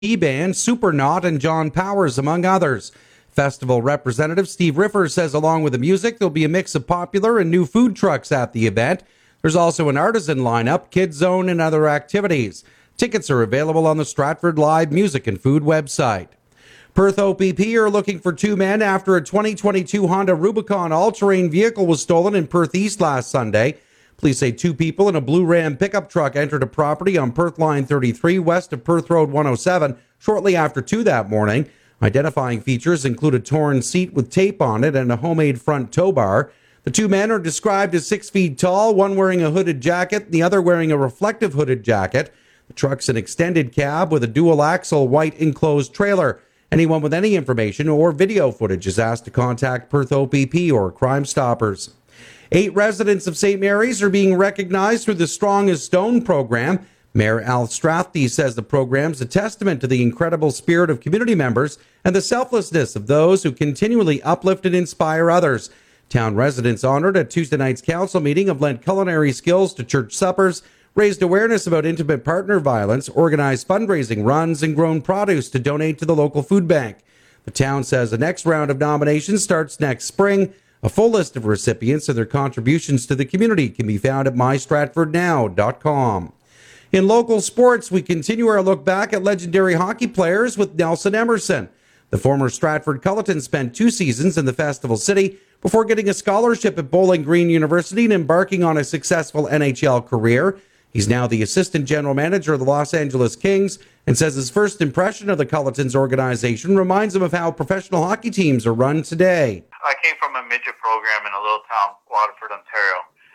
E-Band, Supernaut, and John Powers, among others. Festival representative Steve Riffer says along with the music, there'll be a mix of popular and new food trucks at the event. There's also an artisan lineup, kids zone, and other activities. Tickets are available on the Stratford Live Music and Food website. Perth OPP are looking for two men after a 2022 Honda Rubicon all-terrain vehicle was stolen in Perth East last Sunday. Police say two people in a blue Ram pickup truck entered a property on Perth Line 33 west of Perth Road 107 shortly after 2 that morning. Identifying features include a torn seat with tape on it and a homemade front tow bar. The two men are described as 6 feet tall, one wearing a hooded jacket, the other wearing a reflective hooded jacket. The truck's an extended cab with a dual-axle white enclosed trailer. Anyone with any information or video footage is asked to contact Perth OPP or Crime Stoppers. 8 residents of St. Mary's are being recognized through the Strong as Stone program. Mayor Al Strathty says the program's a testament to the incredible spirit of community members and the selflessness of those who continually uplift and inspire others. Town residents honored at Tuesday night's council meeting have lent culinary skills to church suppers, raised awareness about intimate partner violence, organized fundraising runs, and grown produce to donate to the local food bank. The town says the next round of nominations starts next spring. A full list of recipients and their contributions to the community can be found at mystratfordnow.com. In local sports, we continue our look back at legendary hockey players with Nelson Emerson. The former Stratford Culleton spent 2 seasons in the Festival City before getting a scholarship at Bowling Green University and embarking on a successful NHL career. He's now the assistant general manager of the Los Angeles Kings and says his first impression of the Culletons organization reminds him of how professional hockey teams are run today. I came from a midget program in a little town, Waterford, Ontario.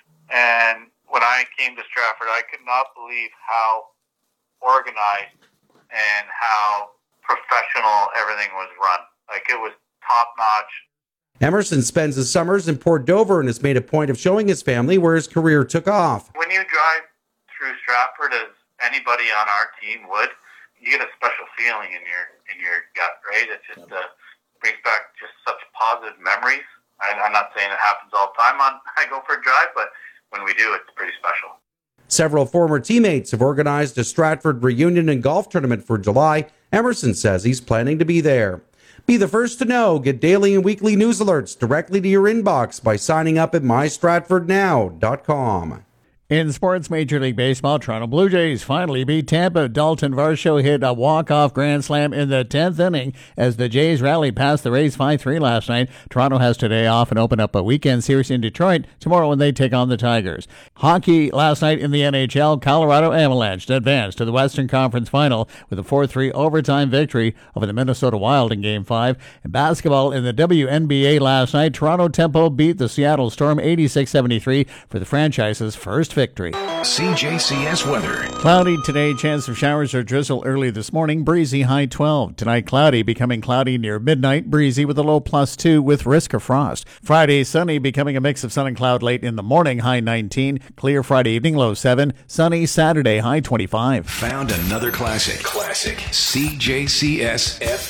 And when I came to Stratford, I could not believe how organized and how professional everything was run. Like, it was top-notch. Emerson spends his summers in Port Dover and has made a point of showing his family where his career took off. When you drive through Stratford, as anybody on our team would, you get a special feeling in your gut, right? It just brings back just such positive memories. I'm not saying it happens all the time I go for a drive, but when we do, it's pretty special. Several former teammates have organized a Stratford reunion and golf tournament for July. Emerson says he's planning to be there. Be the first to know. Get daily and weekly news alerts directly to your inbox by signing up at mystratfordnow.com. In sports, Major League Baseball, Toronto Blue Jays finally beat Tampa. Dalton Varsho hit a walk-off grand slam in the 10th inning as the Jays rallied past the Rays 5-3 last night. Toronto has today off and open up a weekend series in Detroit tomorrow when they take on the Tigers. Hockey last night in the NHL, Colorado Avalanche advanced to the Western Conference Final with a 4-3 overtime victory over the Minnesota Wild in Game 5. And basketball in the WNBA last night, Toronto Tempo beat the Seattle Storm 86-73 for the franchise's first victory. CJCS weather. Cloudy today, chance of showers or drizzle early this morning, breezy high 12. Tonight cloudy, becoming cloudy near midnight, breezy with a low +2 with risk of frost. Friday sunny, becoming a mix of sun and cloud late in the morning, high 19. Clear Friday evening, low 7. Sunny Saturday, high 25. Found another classic. CJCS FM.